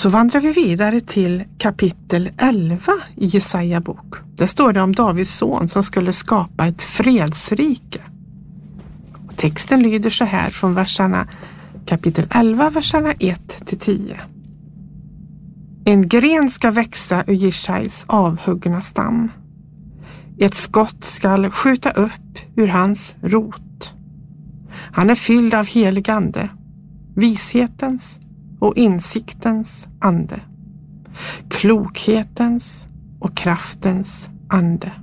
Så vandrar vi vidare till kapitel 11 i Jesaja bok. Där står det om Davids son som skulle skapa ett fredsrike. Och texten lyder så här från kapitel 11, verserna 1-10. En gren ska växa ur Jishais avhuggna stam. Ett skott ska skjuta upp ur hans rot. Han är fylld av helig ande, vishetens och insiktens ande, klokhetens och kraftens ande,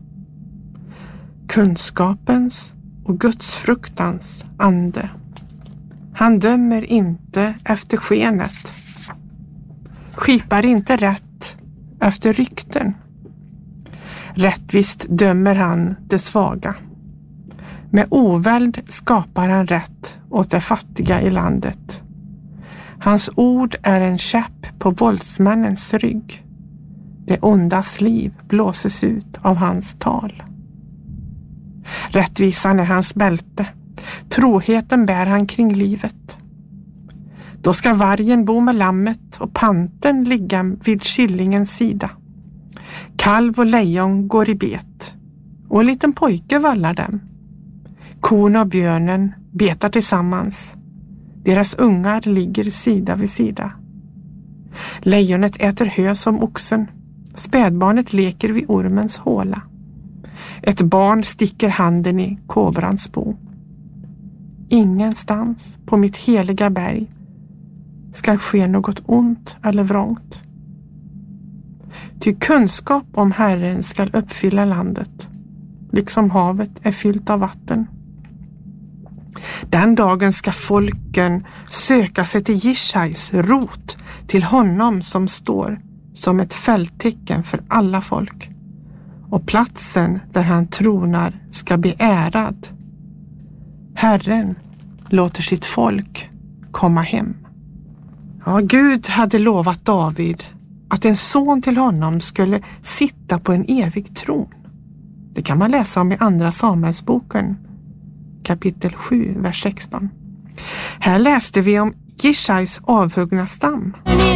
kunskapens och gudsfruktans ande. Han dömer inte efter skenet, skipar inte rätt efter rykten. Rättvist dömer han det svaga. Med oväld skapar han rätt åt de fattiga i landet. Hans ord är en käpp på våldsmännens rygg. Det ondas liv blåses ut av hans tal. Rättvisan är hans bälte. Troheten bär han kring livet. Då ska vargen bo med lammet och panten ligga vid killingens sida. Kalv och lejon går i bet och en liten pojke vallar dem. Kon och björnen betar tillsammans. Deras ungar ligger sida vid sida. Lejonet äter hö som oxen. Spädbarnet leker vid ormens håla. Ett barn sticker handen i kobrans bo. Ingenstans på mitt heliga berg ska ske något ont eller vrångt. Ty kunskap om Herren ska uppfylla landet, liksom havet är fyllt av vatten. Den dagen ska folken söka sig till Jishais rot, till honom som står som ett fälttecken för alla folk. Och platsen där han tronar ska bli ärad. Herren låter sitt folk komma hem. Ja, Gud hade lovat David att en son till honom skulle sitta på en evig tron. Det kan man läsa om i andra Samuelsboken, kapitel 7, vers 16. Här läste vi om Jishais avhuggna stam.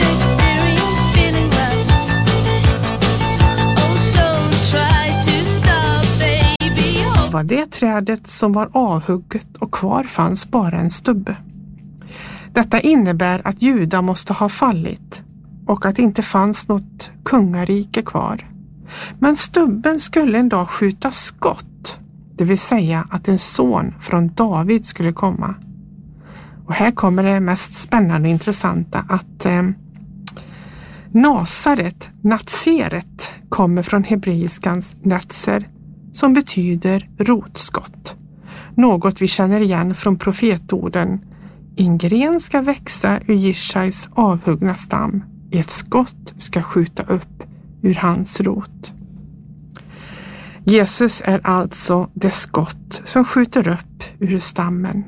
Var det trädet som var avhugget och kvar fanns bara en stubbe. Detta innebär att Juda måste ha fallit och att det inte fanns något kungarike kvar. Men stubben skulle en dag skjuta skott, det vill säga att en son från David skulle komma. Och här kommer det mest spännande och intressanta, att Natseret kommer från hebreiskans natser, som betyder rotskott. Något vi känner igen från profetorden: en gren ska växa ur Jishais avhuggna stam, ett skott ska skjuta upp ur hans rot. Jesus är alltså det skott som skjuter upp ur stammen.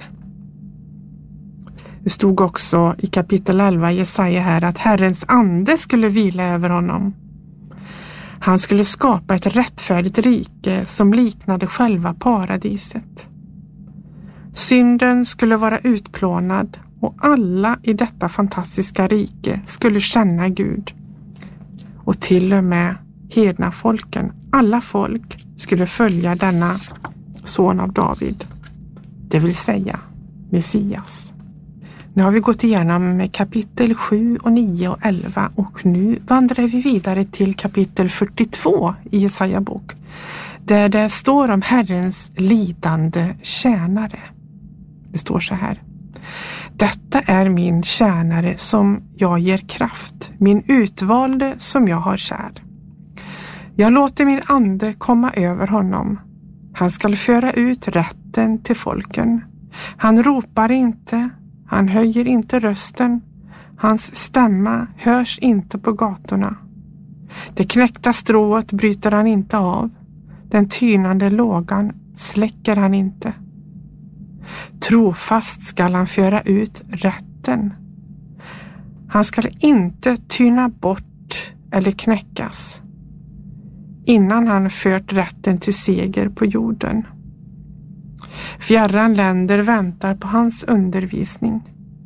Det stod också i kapitel 11 i Jesaja här att Herrens ande skulle vila över honom. Han skulle skapa ett rättfärdigt rike som liknade själva paradiset. Synden skulle vara utplånad och alla i detta fantastiska rike skulle känna Gud. Och till och med hedna folken, alla folk, skulle följa denna son av David, det vill säga Messias. Nu har vi gått igenom kapitel 7 och 9 och 11 och nu vandrar vi vidare till kapitel 42 i Jesaja bok, där det står om Herrens lidande tjänare. Det står så här: detta är min tjänare som jag ger kraft, min utvalde som jag har kär. Jag låter min ande komma över honom. Han skall föra ut rätten till folken. Han ropar inte, han höjer inte rösten. Hans stämma hörs inte på gatorna. Det knäckta strået bryter han inte av. Den tynande lågan släcker han inte. Trofast skall han föra ut rätten. Han skall inte tyna bort eller knäckas innan han fört rätten till seger på jorden. Fjärran länder väntar på hans undervisning.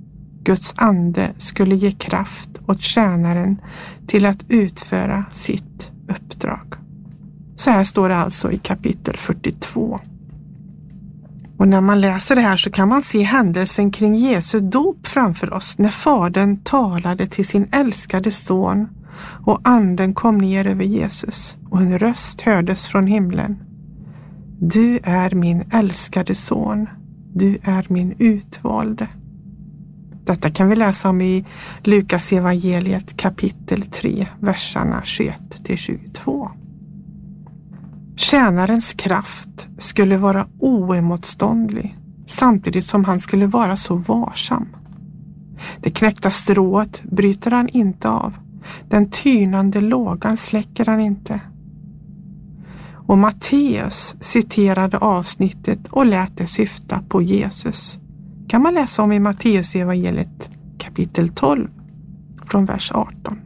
Guds ande skulle ge kraft åt tjänaren till att utföra sitt uppdrag. Så här står det alltså i kapitel 42. Och när man läser det här så kan man se händelsen kring Jesu dop framför oss, när fadern talade till sin älskade son och anden kom ner över Jesus och en röst hördes från himlen. Du är min älskade son, du är min utvalde. Detta kan vi läsa om i Lukas evangeliet kapitel 3, verserna 21-22. Tjänarens kraft skulle vara oemotståndlig samtidigt som han skulle vara så varsam. Det knäckta strået bryter han inte av. Den tynande lågan släcker han inte. Och Matteus citerade avsnittet och lät det syfta på Jesus. Kan man läsa om i Matteus evangeliet kapitel 12 från vers 18.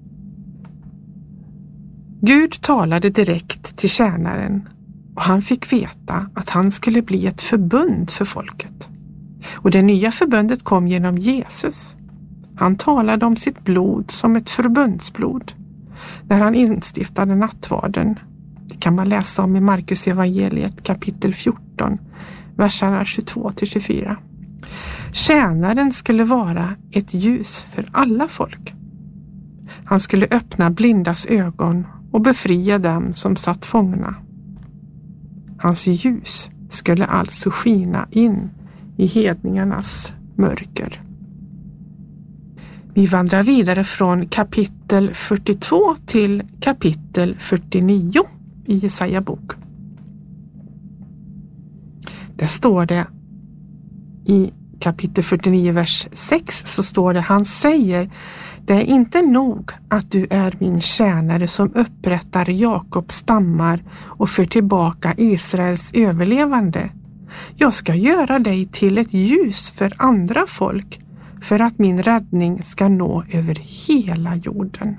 Gud talade direkt till tjänaren och han fick veta att han skulle bli ett förbund för folket. Och det nya förbundet kom genom Jesus. Han talade om sitt blod som ett förbundsblod när han instiftade nattvarden. Det kan man läsa om i Markus evangeliet kapitel 14, verserna 22-24. Tjänaren skulle vara ett ljus för alla folk. Han skulle öppna blindas ögon och befria dem som satt fångna. Hans ljus skulle alltså skina in i hedningarnas mörker. Vi vandrar vidare från kapitel 42 till kapitel 49 i Jesaja bok. Där står det i kapitel 49 vers 6 så står det: han säger, det är inte nog att du är min tjänare som upprättar Jakobs stammar och för tillbaka Israels överlevande. Jag ska göra dig till ett ljus för andra folk för att min räddning ska nå över hela jorden.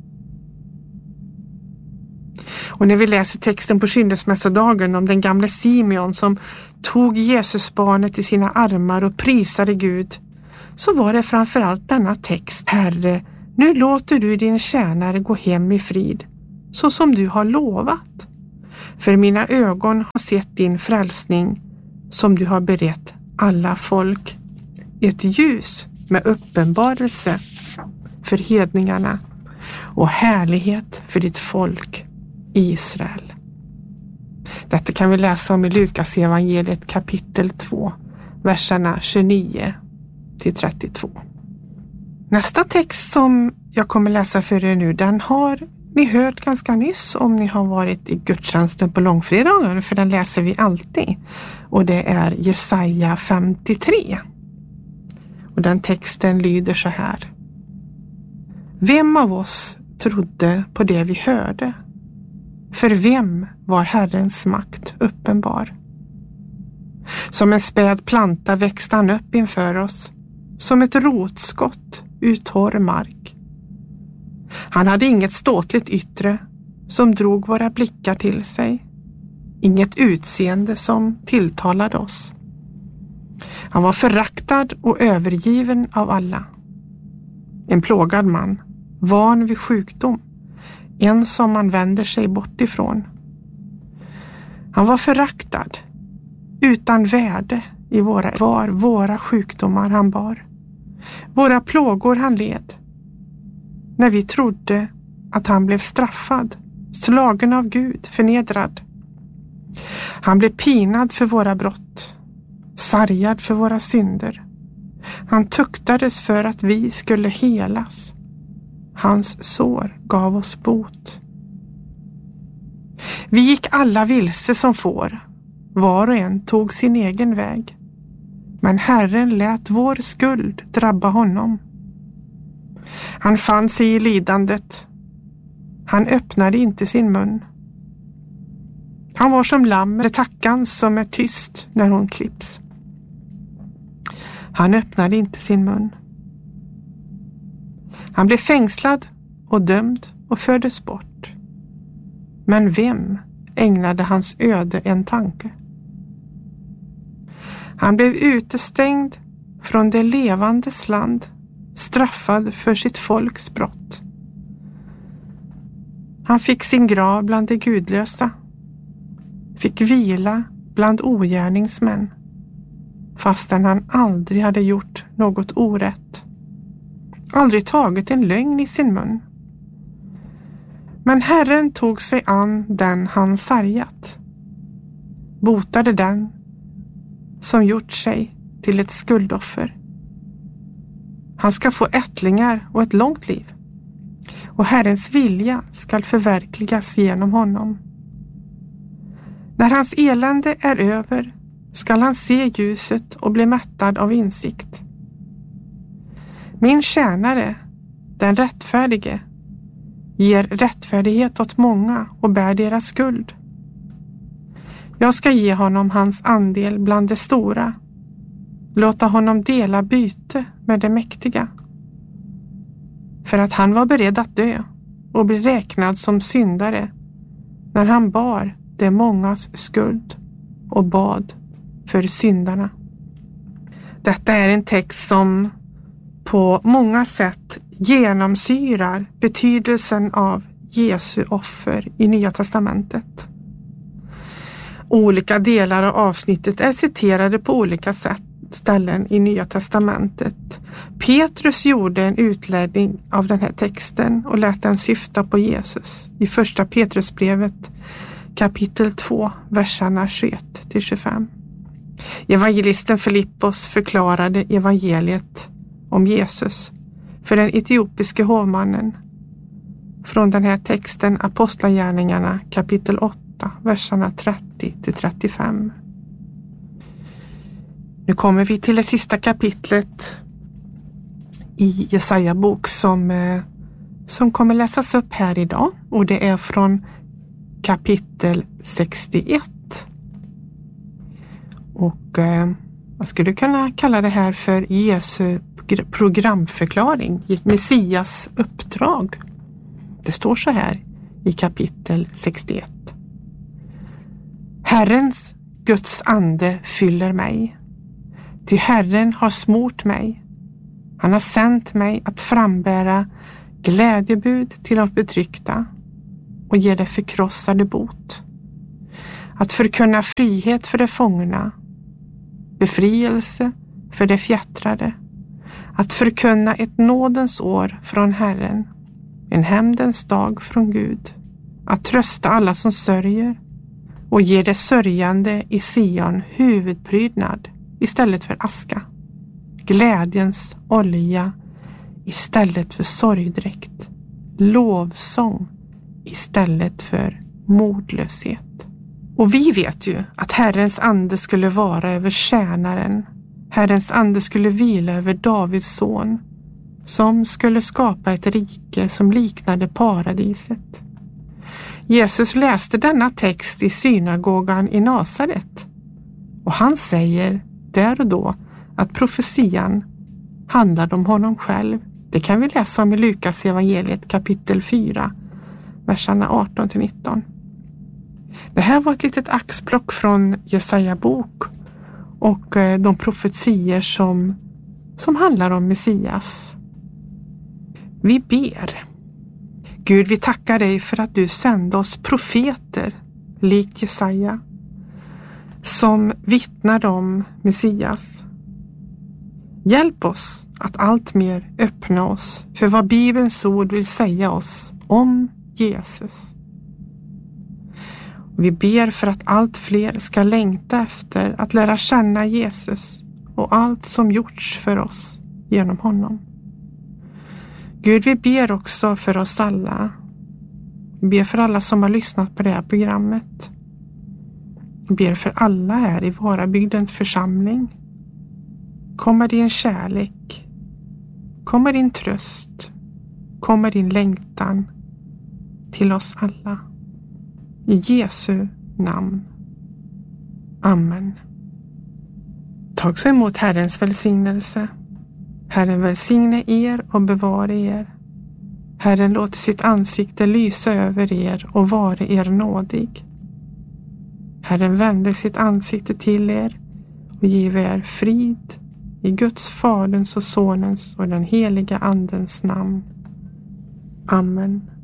Och när vi läser texten på skyndsmässodagen om den gamle Simeon som tog Jesusbarnet i sina armar och prisade Gud, så var det framförallt denna text: Herre, nu låter du din tjänare gå hem i frid, så som du har lovat. För mina ögon har sett din frälsning, som du har berett alla folk. Ett ljus med uppenbarelse för hedningarna och härlighet för ditt folk Israel. Detta kan vi läsa om i Lukas evangeliet kapitel 2, verserna 29-32. Nästa text som jag kommer läsa för er nu, den har ni hört ganska nyss om ni har varit i gudstjänsten på långfredagen, för den läser vi alltid. Och det är Jesaja 53. Och den texten lyder så här: Vem av oss trodde på det vi hörde? För vem var Herrens makt uppenbar? Som en späd planta växte han upp inför oss, som ett rotskott ur torr mark. Han hade inget ståtligt yttre som drog våra blickar till sig, inget utseende som tilltalade oss. Han var föraktad och övergiven av alla. En plågad man, van vid sjukdom, en som man vänder sig bort ifrån. Han var föraktad, utan värde i våra sjukdomar han bar. Våra plågor han led. När vi trodde att han blev straffad, slagen av Gud, förnedrad. Han blev pinad för våra brott, sargad för våra synder. Han tuktades för att vi skulle helas. Hans sår gav oss bot. Vi gick alla vilse som får. Var och en tog sin egen väg. Men Herren lät vår skuld drabba honom. Han fann sig i lidandet. Han öppnade inte sin mun. Han var som lamm eller tackan som är tyst när hon klipps. Han öppnade inte sin mun. Han blev fängslad och dömd och fördes bort. Men vem ägnade hans öde en tanke? Han blev utestängd från det levandes land, straffad för sitt folks brott. Han fick sin grav bland de gudlösa, fick vila bland ogärningsmän, fastän han aldrig hade gjort något orätt, aldrig tagit en lögn i sin mun. Men Herren tog sig an den han sargat, botade den som gjort sig till ett skuldoffer. Han ska få ättlingar och ett långt liv, och Herrens vilja skall förverkligas genom honom. När hans elände är över skall han se ljuset och bli mättad av insikt. Min tjänare, den rättfärdige, ger rättfärdighet åt många och bär deras skuld. Jag ska ge honom hans andel bland de stora, låta honom dela byte med de mäktiga. För att han var beredd att dö och bli räknad som syndare när han bar de mångas skuld och bad för syndarna. Detta är en text som på många sätt genomsyrar betydelsen av Jesu offer i Nya testamentet. Olika delar av avsnittet är citerade på olika ställen i Nya testamentet. Petrus gjorde en utläggning av den här texten och lät den syfta på Jesus i första Petrusbrevet kapitel 2, verserna 21-25. Evangelisten Filippos förklarade evangeliet om Jesus för den etiopiske hovmannen från den här texten Apostlagärningarna kapitel 8, verserna 30-35. Nu kommer vi till det sista kapitlet i Jesaja bok som kommer läsas upp här idag, och det är från kapitel 61. Och jag skulle kunna kalla det här för Jesu programförklaring, Messias uppdrag. Det står så här i kapitel 61. Herrens Guds ande fyller mig, ty Herren har smort mig. Han har sänt mig att frambära glädjebud till de betryckta och ge det förkrossade bot. Att förkunna frihet för de fångna, befrielse för de fjättrade. Att förkunna ett nådens år från Herren, en hämndens dag från Gud. Att trösta alla som sörjer och ge det sörjande i Sion huvudprydnad istället för aska. Glädjens olja istället för sorgdräkt. Lovsång istället för modlöshet. Och vi vet ju att Herrens ande skulle vara över tjänaren. Herrens ande skulle vila över Davids son, som skulle skapa ett rike som liknade paradiset. Jesus läste denna text i synagogan i Nasaret, och han säger där och då att profetian handlade om honom själv. Det kan vi läsa om i Lukas evangeliet kapitel 4, verserna 18-19. Det här var ett litet axplock från Jesaja bok och de profetier som handlar om Messias. Vi ber. Gud, vi tackar dig för att du sände oss profeter likt Jesaja som vittnar om Messias. Hjälp oss att allt mer öppna oss för vad Bibelns ord vill säga oss om Jesus. Vi ber för att allt fler ska längta efter att lära känna Jesus och allt som gjorts för oss genom honom. Gud, vi ber också för oss alla. Vi ber för alla som har lyssnat på det här programmet. Vi ber för alla här i Varabygdens församling. Kom med din kärlek. Kom med din tröst. Kom med din längtan till oss alla. I Jesu namn. Amen. Tag så emot Herrens välsignelse. Herren välsigne er och bevara er. Herren låter sitt ansikte lysa över er och vara er nådig. Herren vänder sitt ansikte till er och giver er frid i Guds Faderns och Sonens och den heliga Andens namn. Amen.